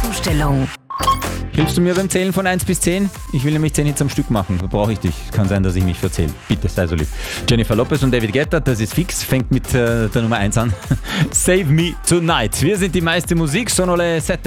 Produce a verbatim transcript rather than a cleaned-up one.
Zustellung. Hilfst du mir beim Zählen von eins bis zehn? Ich will nämlich zehn Hits am Stück machen. Da brauche ich dich. Kann sein, dass ich mich verzähle. Bitte, sei so lieb. Jennifer Lopez und David Guetta, das ist fix. Fängt mit äh, der Nummer eins an. Save Me Tonight. Wir sind die meiste Musik. Sono le sette